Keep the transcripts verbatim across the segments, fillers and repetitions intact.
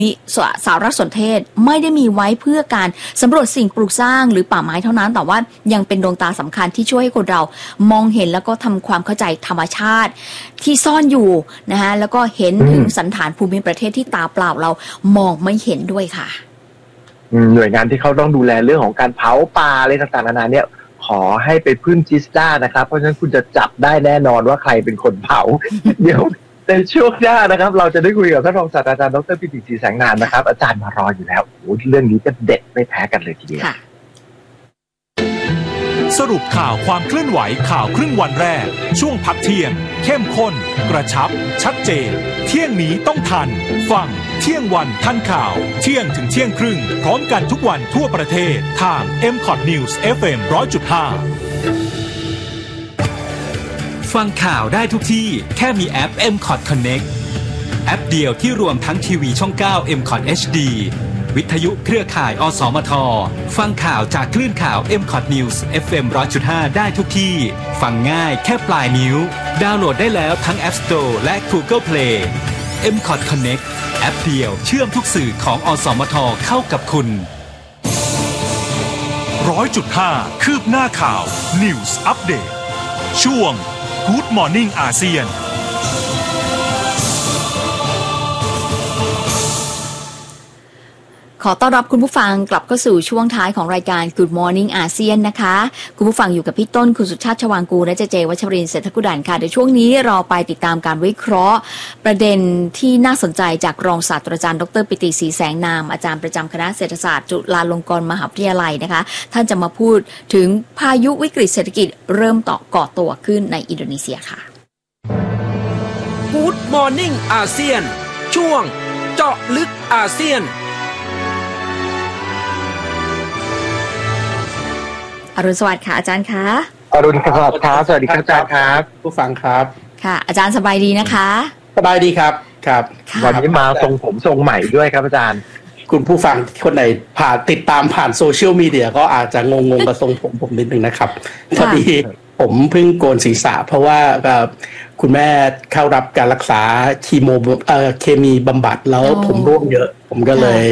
สารสนเทศไม่ได้มีไว้เพื่อการสำรวจสิ่งปลูกสร้างหรือป่าไม้เท่านั้นแต่ว่ายังเป็นดวงตาสำคัญที่ช่วยให้คนเรามองเห็นแล้วก็ทำความเข้าใจธรรมชาติที่ซ่อนอยู่นะฮะแล้วก็เห็นถึงสันฐานภูมิประเทศที่ตาเปล่าเรามองไม่เห็นด้วยค่ะหน่วยงานที่เขาต้องดูแลเรื่องของการเผาป่าอะไรต่างๆนานาเนี่ยขอให้ไปพึ่งจิสต้านะครับเพราะฉะนั้นคุณจะจับได้แน่นอนว่าใครเป็นคนเผา เดี๋ยวในช่วงหน้านะครับเราจะได้คุยกับท่านรองศาสตราจารย์ดร.ปิติศรีแสงนามนะครับอาจารย์มารออยู่แล้วโอ้เรื่องนี้ก็เด็ดไม่แพ้กันเลยทีเดียวสรุปข่าวความเคลื่อนไหวข่าวครึ่งวันแรกช่วงพักเที่ยงเข้มข้นกระชับชัดเจนเที่ยงนี้ต้องทันฟังเที่ยงวันทันข่าวเที่ยงถึงเที่ยงครึ่งพร้อมกันทุกวันทั่วประเทศทาง เอ็ม คอท News เอฟ เอ็ม หนึ่งร้อยจุดห้า ฟังข่าวได้ทุกที่แค่มีแอป เอ็ม คอท Connect แอปเดียวที่รวมทั้งทีวีช่องเก้า เอ็ม คอท เอช ดี วิทยุเครือข่ายอสมทฟังข่าวจากคลื่นข่าว เอ็ม คอท News เอฟ เอ็ม หนึ่งร้อยจุดห้า ได้ทุกที่ฟังง่ายแค่ปลายนิ้วดาวน์โหลดได้แล้วทั้ง App Store และ Google Play เอ็ม คอท Connect แอปเดียวเชื่อมทุกสื่อของอสมทเข้ากับคุณ หนึ่งร้อยจุดห้า คืบหน้าข่าว News Update ช่วง Good Morning อาเซียนขอต้อนรับคุณผู้ฟังกลับเข้าสู่ช่วงท้ายของรายการ Good Morning อาเซียนนะคะคุณผู้ฟังอยู่กับพี่ต้นคุณสุชาติชวางกูและเจเจวัชรินทร์เศรษฐกุดันค่ะเดี๋ยวช่วงนี้เราไปติดตามการวิเคราะห์ประเด็นที่น่าสนใจจากรองศาสตราจารย์ดร.ปิติศรีแสงนามอาจารย์ประจำคณะเศรษฐศาสตร์จุฬาลงกรณ์มหาวิทยาลัยนะคะท่านจะมาพูดถึงพายุวิกฤตเศรษฐกิจเริ่มต่อก่อตัวขึ้นในอินโดนีเซียค่ะ Good Morning อาเซียนช่วงเจาะลึกอาเซียนอรุณสวัสดิ์ค่ะอาจารย์คะอรุณสวัสดิ์ครับสวัสดีครับอาจารย์ครับผู้ฟังครับค่ะอาจารย์สบายดีนะคะสบายดีครับครับวันนี้มาทรงผมทรงใหม่ด้วยครับอาจารย์คุณผู้ฟังคนไหนผ่านติดตามผ่านโซเชียลมีเดียก็อาจจะงงๆกับทรงผมผมนิดนึงนะครับพอดีผมเพิ่งโกนศีรษะเพราะว่าคุณแม่เข้ารับการรักษาคีโมเอ่อเคมีบำบัดแล้วผมร่วงเยอะผมก็เลย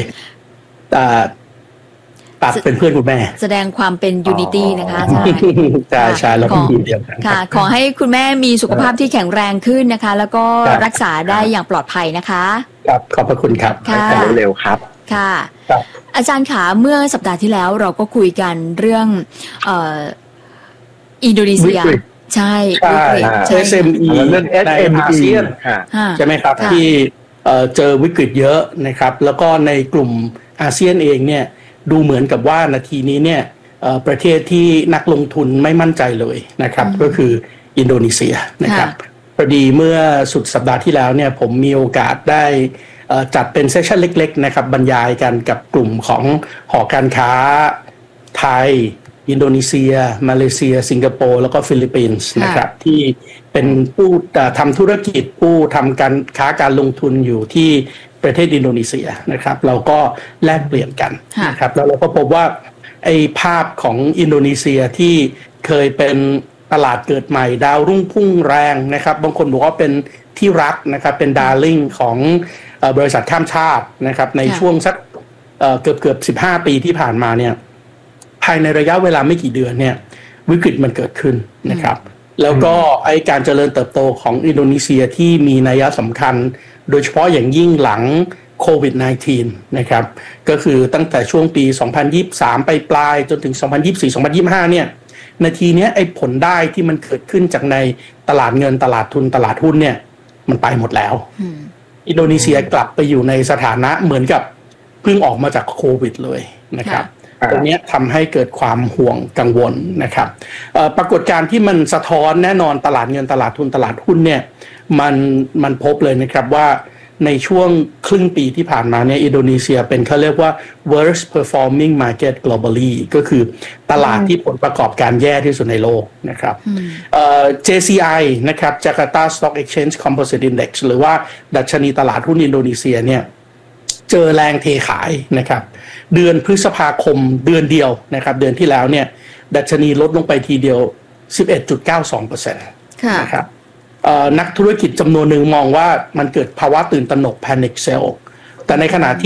ตัดเป็นเพื่อนคุณแม่แสดงความเป็นยูนิตี้นะคะใช่ใช่ใช่แล้วก็เดียวกันค่ะขอให้คุณแม่มีสุขภาพที่แข็งแรงขึ้นนะคะแล้วก็รักษาได้อย่างปลอดภัยนะคะครับขอบพระคุณครับค่ะเร็วๆครับค่ะอาจารย์ขาเมื่อสัปดาห์ที่แล้วเราก็คุยกันเรื่องเอ่ออินโดนีเซียใช่ใช่ เอส เอ็ม อีเรื่อง เอส เอ็ม อีอาเซียนใช่ไหมครับที่เจอวิกฤตเยอะนะครับแล้วก็ในกลุ่มอาเซียนเองเนี่ยดูเหมือนกับว่านาทีนี้เนี่ยประเทศที่นักลงทุนไม่มั่นใจเลยนะครับก็คืออินโดนีเซียนะครับพอดีเมื่อสุดสัปดาห์ที่แล้วเนี่ยผมมีโอกาสได้จัดเป็นเซสชั่นเล็กๆนะครับบรรยายกันกับกลุ่มของหอการค้าไทยอินโดนีเซียมาเลเซียสิงคโปร์แล้วก็ฟิลิปปินส์นะครับที่เป็นผู้ทำธุรกิจผู้ทำการค้าการลงทุนอยู่ที่ประเทศอินโดนีเซียนะครับเราก็แลกเปลี่ยนกันนะครับแล้วเราก็พบว่าไอ้ภาพของอินโดนีเซียที่เคยเป็นตลาดเกิดใหม่ดาวรุ่งพุ่งแรงนะครับบางคนบอกว่าเป็นที่รักนะครับเป็นดาร์ลิ่งของบริษัทข้ามชาตินะครับในช่วงสักเกือบเกือบสิบห้าปีที่ผ่านมาเนี่ยภายในระยะเวลาไม่กี่เดือนเนี่ยวิกฤตมันเกิดขึ้นนะครับแล้วก็ไอ้การเจริญเติบโตของอินโดนีเซียที่มีนัยสำคัญโดยเฉพาะอย่างยิ่งหลังโควิด สิบเก้า นะครับก็คือตั้งแต่ช่วงปีสองพันยี่สิบสามไปปลายจนถึงสองพันยี่สิบสี่ สองพันยี่สิบห้าเนี่ยนาทีนี้ไอ้ผลได้ที่มันเกิดขึ้นจากในตลาดเงินตลาดทุนตลาดหุ้นเนี่ยมันไปหมดแล้วอินโดนีเซียกลับไปอยู่ในสถานะเหมือนกับเพิ่งออกมาจากโควิดเลยนะครับตรงนี้ทำให้เกิดความห่วงกังวลนะครับปรากฏการณ์ที่มันสะท้อนแน่นอนตลาดเงินตลาดทุนตลาดหุ้นเนี่ยมันมันพบเลยนะครับว่าในช่วงครึ่งปีที่ผ่านมาเนี่ยอินโดนีเซียเป็นเขาเรียกว่า worst performing market globally ก็คือตลาดที่ผลประกอบการแย่ที่สุดในโลกนะครับ เจ ซี ไอ นะครับ Jakarta Stock Exchange Composite Index หรือว่าดัชนีตลาดหุ้นอินโดนีเซียเนี่ยเจอแรงเทขายนะครับเดือนพฤษภาคมเดือนเดียวนะครับเดือนที่แล้วเนี่ยดัชนีลดลงไปทีเดียว สิบเอ็ดจุดเก้าสองเปอร์เซ็นต์ นะครับนักธุรกิจจำนวนหนึ่งมองว่ามันเกิดภาวะตื่นตระหนก panic sell แต่ในขณะที่